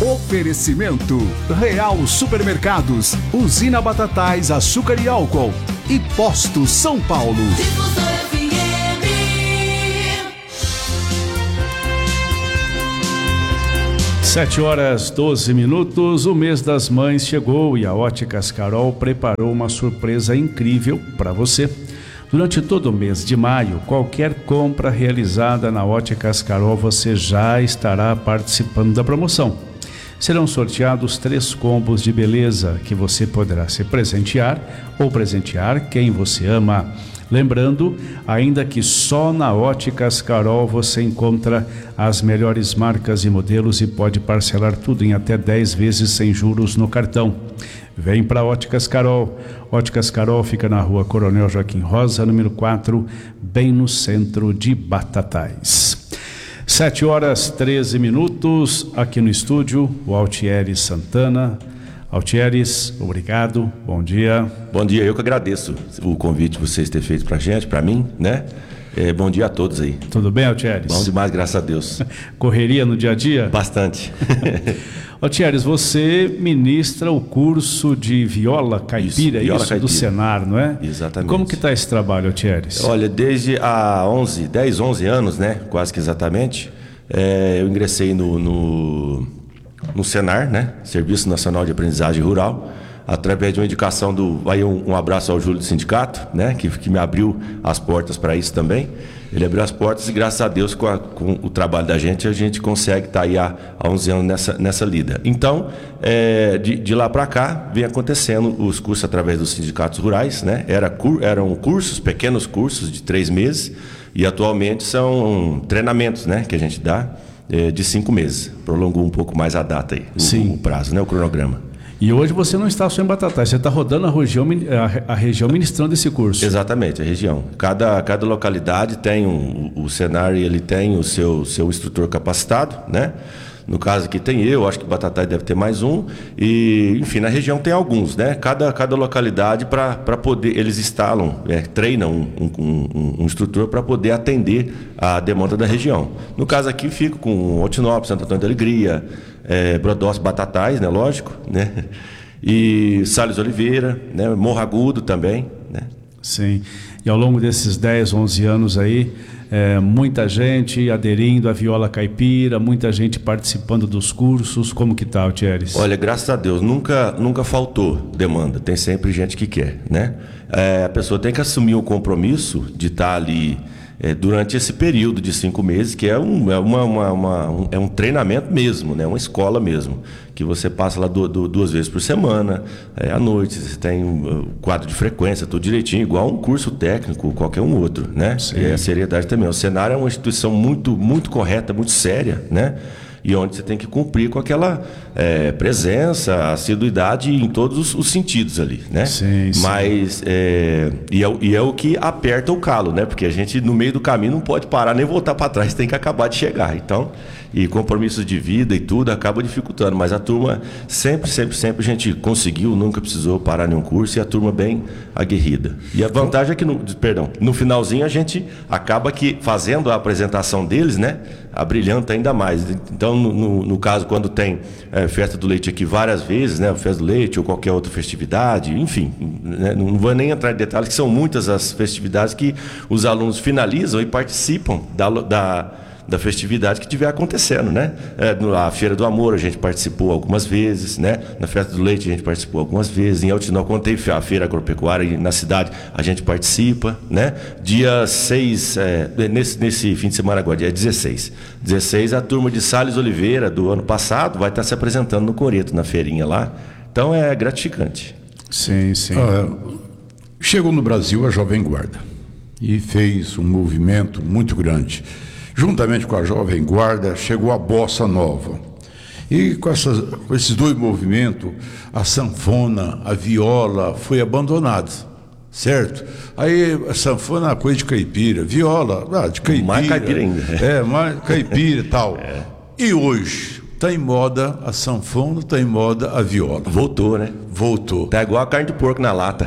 Oferecimento Real Supermercados, Usina Batatais, Açúcar e Álcool e Posto São Paulo. 7h12. O mês das mães chegou e a Óticas Carol preparou uma surpresa incrível para você. Durante todo o mês de maio, qualquer compra realizada na Óticas Carol, você já estará participando da promoção. Serão sorteados 3 combos de beleza que você poderá se presentear ou presentear quem você ama. Lembrando, ainda que só na Óticas Carol você encontra as melhores marcas e modelos e pode parcelar tudo em até 10 vezes sem juros no cartão. Vem para Óticas Carol. Óticas Carol fica na rua Coronel Joaquim Rosa, número 4, bem no centro de Batatais. 7h13, aqui no estúdio, o Altieres Santana. Altieres, obrigado, bom dia. Bom dia, eu que agradeço o convite que vocês terem feito pra gente, pra mim, né? Bom dia a todos aí. Tudo bem, Altieres? Bom demais, graças a Deus. Correria no dia a dia? Bastante. Altieres, você ministra o curso de viola caipira, viola caipira do Senar, não é? Exatamente. Como que está esse trabalho, Altieres? Olha, desde há 10, 11 anos, né? Quase que exatamente, eu ingressei no Senar, né? Serviço Nacional de Aprendizagem Rural, através de uma indicação um abraço ao Júlio do sindicato, né? Que me abriu as portas para isso também. Ele abriu as portas e, graças a Deus, com o trabalho da gente, a gente consegue estar aí há 11 anos nessa lida. Então, de lá para cá, vem acontecendo os cursos através dos sindicatos rurais, né? Eram cursos, pequenos cursos de 3 meses, e atualmente são treinamentos, né? Que a gente dá de 5 meses. Prolongou um pouco mais a data aí, o prazo, né? O cronograma. E hoje você não está só em Batatais, você está rodando a região ministrando esse curso. Exatamente, a região. Cada localidade tem o Senar, ele tem o seu instrutor capacitado, né? No caso aqui tem eu, acho que Batatais deve ter mais um. E, enfim, na região tem alguns, né? Cada localidade para poder, eles instalam, treinam um instrutor para poder atender a demanda da região. No caso aqui fico com Altinópolis, Santo Antônio da Alegria, Brodós, Batatais, né? Lógico, né? E Salles Oliveira, né? Morro Agudo também, né? Sim. E ao longo desses 10, 11 anos aí, muita gente aderindo à viola caipira, muita gente participando dos cursos. Como que tá, Altieres? Olha, graças a Deus, nunca faltou demanda. Tem sempre gente que quer, né? A pessoa tem que assumir o compromisso de estar ali durante esse período de 5 meses, que é um treinamento mesmo, né? Uma escola mesmo, que você passa lá 2 vezes por semana, à noite, você tem um quadro de frequência, tudo direitinho, igual um curso técnico, qualquer um outro, né? E a seriedade também. O Senar é uma instituição muito, muito correta, muito séria, né? E onde você tem que cumprir com aquela presença, assiduidade em todos os sentidos ali, né? Sim. Mas é o que aperta o calo, né? Porque a gente no meio do caminho não pode parar nem voltar para trás, tem que acabar de chegar. Então, e compromissos de vida e tudo acaba dificultando, mas a turma sempre a gente conseguiu, nunca precisou parar nenhum curso, e a turma bem aguerrida. E a vantagem é que no finalzinho a gente acaba que fazendo a apresentação deles, né? Abrilhanta ainda mais. Então, no caso, quando tem festa do leite aqui várias vezes, né? Festa do leite ou qualquer outra festividade, enfim, né? Não vou nem entrar em detalhes, que são muitas as festividades que os alunos finalizam e participam da festividade que estiver acontecendo, né? A Feira do Amor a gente participou algumas vezes, né? Na Festa do Leite a gente participou algumas vezes. Em Altinópolis, quando tem a Feira Agropecuária na cidade, a gente participa, né? Dia 6, nesse fim de semana agora, dia 16. 16, a turma de Salles Oliveira, do ano passado, vai estar se apresentando no Coreto, na feirinha lá. Então é gratificante. Sim. Chegou no Brasil a Jovem Guarda e fez um movimento muito grande. Juntamente com a Jovem Guarda, chegou a Bossa Nova. E com esses 2 movimentos, a sanfona, a viola, foi abandonada, certo? Aí a sanfona é uma coisa de caipira, viola, de caipira. Mais caipira ainda. Mais caipira e tal. E hoje, está em moda a sanfona, está em moda a viola. Voltou, né? Voltou. Tá igual a carne de porco na lata.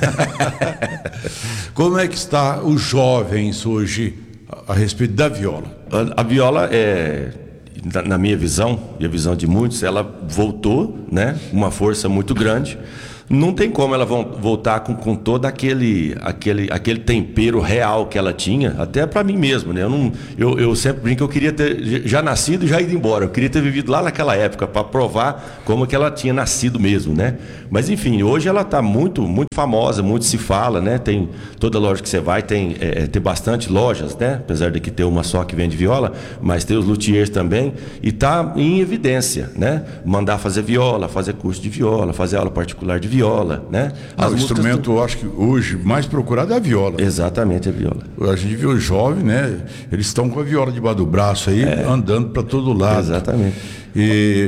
Como é que está os jovens hoje a respeito da viola? A viola na minha visão, e a visão de muitos, ela voltou, né? Uma força muito grande. Não tem como ela voltar com todo aquele tempero real que ela tinha, até para mim mesmo, né? Eu sempre brinco que eu queria ter já nascido e já ido embora. Eu queria ter vivido lá naquela época para provar como que ela tinha nascido mesmo, né? Mas enfim, hoje ela está muito famosa, muito se fala, né? Tem toda loja que você vai, tem bastante lojas, né? Apesar de que ter uma só que vende viola, mas tem os luthiers também, e está em evidência, né? Mandar fazer viola, fazer curso de viola, fazer aula particular de viola, né? O instrumento, eu acho que hoje mais procurado é a viola. Exatamente, a viola. A gente viu jovem, né? Eles estão com a viola debaixo do braço aí, andando para todo lado. Exatamente. E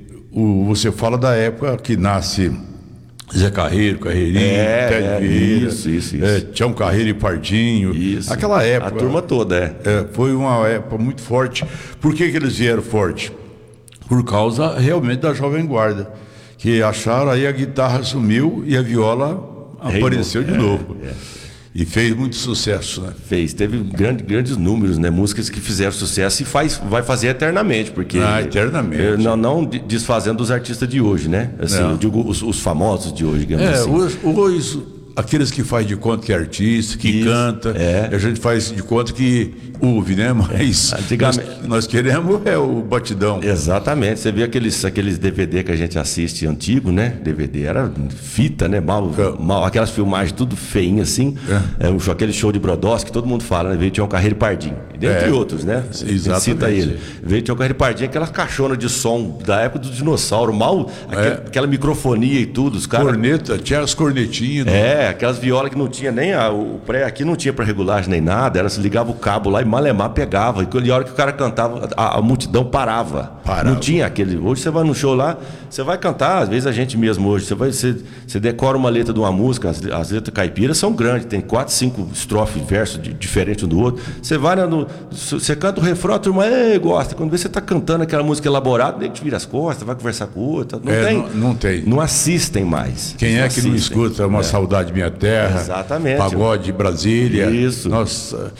você fala da época que nasce Zé Carreiro, Carreirinho, Télio Vieira, isso. Tião Carreiro e Pardinho. Isso. Aquela época. A turma toda, foi uma época muito forte. Por que eles vieram forte? Por causa realmente da Jovem Guarda, que acharam aí a guitarra sumiu e a viola apareceu de novo. E fez muito sucesso, né? Teve grandes números, né? Músicas que fizeram sucesso e vai fazer eternamente, porque... eternamente. Não desfazendo dos artistas de hoje, né? Assim, eu digo os famosos de hoje, digamos assim. Aqueles que faz de conta que é artista, que canta, a gente faz de conta que ouve, né? Mas nós queremos o batidão. Exatamente. Você vê aqueles DVD que a gente assiste antigo, né? DVD era fita, né? Mal, aquelas filmagens tudo feinhas assim. Aquele show de Brodowski que todo mundo fala, né? Veio Tião Carreiro e Pardinho. Dentre outros, né? Exatamente. Cita ele. Veio Tião Carreiro e Pardinho, aquela caixona de som da época do dinossauro, aquela microfonia e tudo. Os caras... Corneta, tinha as cornetinhas. Aquelas violas que não tinha nem o pré aqui, não tinha para regulagem nem nada, ela se ligava o cabo lá e malemar pegava. E a hora que o cara cantava, a multidão parava. Não tinha aquele. Hoje você vai no show lá, você vai cantar, às vezes a gente mesmo hoje, você decora uma letra de uma música, as letras caipiras são grandes, tem 4, 5 estrofes, versos diferentes um do outro. Você vai você canta o refrão, a turma gosta. Quando você está cantando aquela música elaborada, nem te vira as costas, vai conversar com o outro. Não tem. Não assistem mais. Quem é que não escuta Uma Saudade Minha Terra? Exatamente. Pagode Brasília. Isso. Nossa,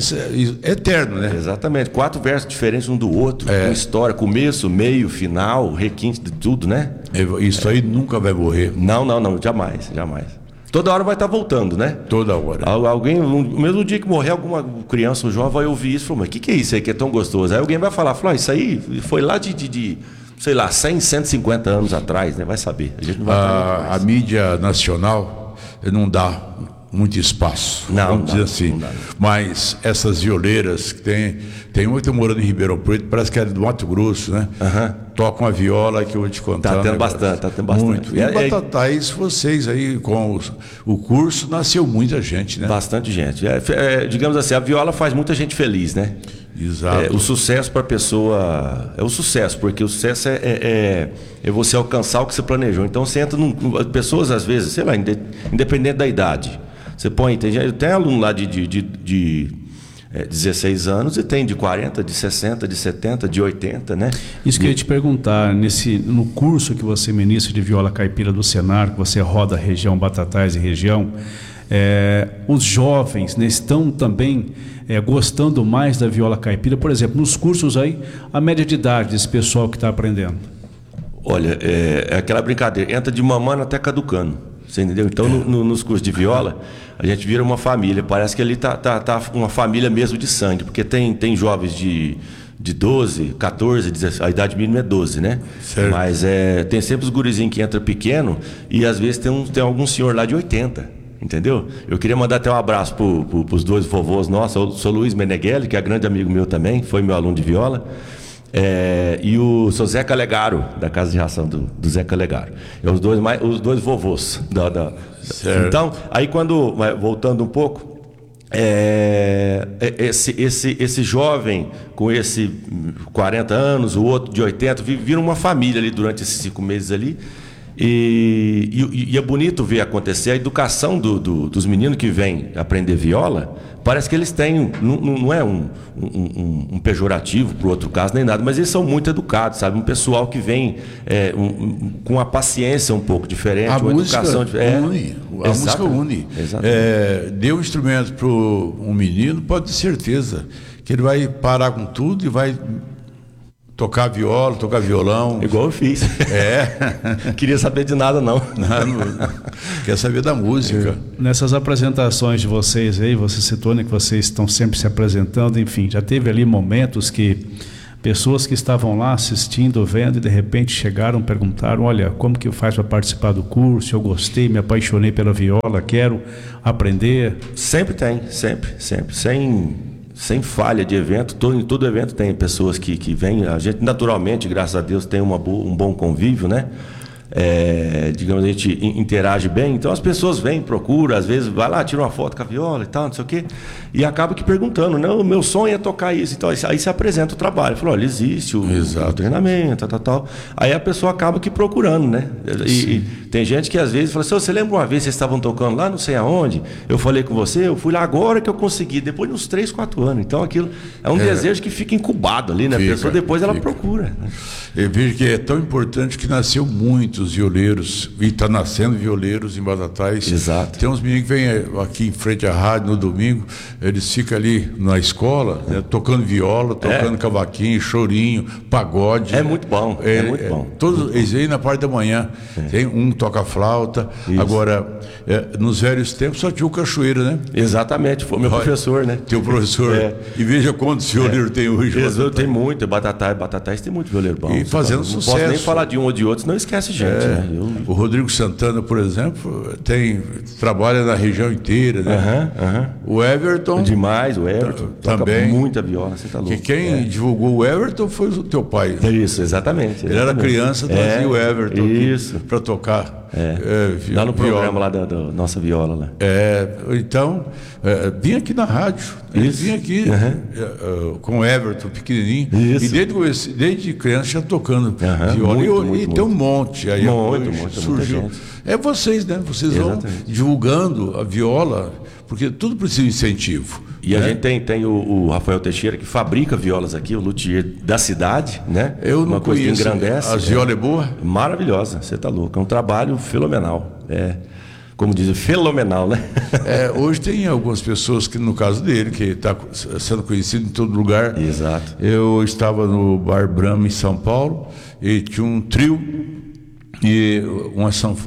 é eterno, né? Exatamente. 4 versos diferentes um do outro, com história, começo, meio, final, requinte de tudo, né? Isso aí nunca vai morrer. Não, jamais. Toda hora vai estar voltando, né? Toda hora. Alguém, no mesmo dia que morrer alguma criança ou jovem vai ouvir isso e falar, mas o que é isso aí que é tão gostoso? Aí alguém vai falar, isso aí foi lá de sei lá, 100, 150 anos atrás, né? Vai saber. A gente não vai a mídia nacional não dá muito espaço, vamos dizer assim. Não dá. Mas essas violeiras que tem uma que está morando em Ribeirão Preto, parece que é do Mato Grosso, né? Tocam a viola que eu vou te contar. Tá tendo bastante. Muito. E Batatais, vocês aí com o curso, nasceu muita gente, né? Bastante gente. Digamos assim, a viola faz muita gente feliz, né? Exato. O sucesso para a pessoa é o sucesso, porque o sucesso é você alcançar o que você planejou. Então você entra pessoas às vezes, sei lá, independente da idade. Você põe, tem aluno lá de 16 anos e tem de 40, de 60, de 70, de 80, né? Isso que eu ia te perguntar, no curso que você ministra de viola caipira do Senar, que você roda a região Batatais e região, os jovens, né, estão também gostando mais da viola caipira? Por exemplo, nos cursos aí, a média de idade desse pessoal que está aprendendo? Olha, é aquela brincadeira, entra de mamando até caducando, você entendeu? Então, nos cursos de viola, a gente vira uma família, parece que ali tá uma família mesmo de sangue, porque tem jovens de 12, 14, 16, a idade mínima é 12, né? Certo. Mas tem sempre os gurizinhos que entram pequeno e às vezes tem algum senhor lá de 80. Entendeu? Eu queria mandar até um abraço para os 2 vovôs nossos. Eu sou Luiz Meneghelli, que é grande amigo meu também, foi meu aluno de viola, e o seu Zeca Legaro, da Casa de Ração do Zeca Legaro. Os dois vovôs Então, aí voltando um pouco, esse jovem com esse 40 anos, o outro de 80, viram uma família ali durante esses 5 meses ali. E é bonito ver acontecer a educação dos meninos que vêm aprender viola. Parece que eles têm, não é um pejorativo para o outro caso nem nada, mas eles são muito educados, sabe? Um pessoal que vem com uma paciência um pouco diferente, a uma música educação une. A música une. Deu um instrumento para um menino, pode ter certeza que ele vai parar com tudo e vai tocar viola, tocar violão. Igual eu fiz. Queria saber de nada, não. Quer saber da música. Nessas apresentações de vocês aí, você citou, né, que vocês estão sempre se apresentando, enfim, já teve ali momentos que pessoas que estavam lá assistindo, vendo, e de repente chegaram, perguntaram, olha, como que faz para participar do curso? Eu gostei, me apaixonei pela viola, quero aprender. Sempre tem, sempre. Sem falha de evento, em todo evento tem pessoas que vêm. A gente, naturalmente, graças a Deus, tem um bom convívio, né? Digamos, a gente interage bem, então as pessoas vêm, procuram, às vezes vai lá, tira uma foto com a viola e tal, não sei o quê, e acaba que perguntando, não, o meu sonho é tocar isso, então aí se apresenta o trabalho, fala, olha, existe o treinamento, tal, aí a pessoa acaba que procurando, né? E tem gente que às vezes fala assim, você lembra uma vez que vocês estavam tocando lá, não sei aonde, eu falei com você, eu fui lá agora que eu consegui, depois de uns 3, 4 anos, então aquilo é um desejo que fica incubado ali, né? A pessoa depois ela procura, né? Eu vejo que é tão importante que nasceu muitos violeiros, e está nascendo violeiros em Batatais. Exato. Tem uns meninos que vêm aqui em frente à rádio no domingo, eles ficam ali na escola, né, tocando viola, tocando cavaquinho, chorinho, pagode. É muito bom, muito bom. Todos, eles vêm na parte da manhã, tem um toca flauta. Isso. Agora, nos velhos tempos só tinha o Cachoeira, né? Exatamente, foi meu professor, né? Teu professor. E veja quantos violeiros tem hoje. Tem muito, Batatais tem muito violeiro bom. E fazendo sucesso. Não posso nem falar de um ou de outro, não esquece gente. Né? O Rodrigo Santana, por exemplo, trabalha na região inteira, né? O Everton. Demais, o Everton. Também. Toca muita viola, você tá louco. Que quem divulgou o Everton foi o teu pai. Isso, exatamente. Ele era criança, trazia o Everton para tocar. Lá no programa lá da nossa viola lá. Então, vinha aqui na rádio. Ele vinha aqui com o Everton pequenininho. Isso. E desde criança já tocando viola. Muito, tem um monte. Aí surgiu. Vocês, né? Vocês vão divulgando a viola, porque tudo precisa de incentivo. E a gente tem o Rafael Teixeira, que fabrica violas aqui, o luthier da cidade, né? Eu não conheço. Coisa que engrandece. A viola é boa? Maravilhosa, você tá louco. É um trabalho fenomenal. Como dizem, fenomenal, né? Hoje tem algumas pessoas que, no caso dele, que está sendo conhecido em todo lugar. Exato. Eu estava no Bar Brahma em São Paulo e tinha um trio e uma sanfona.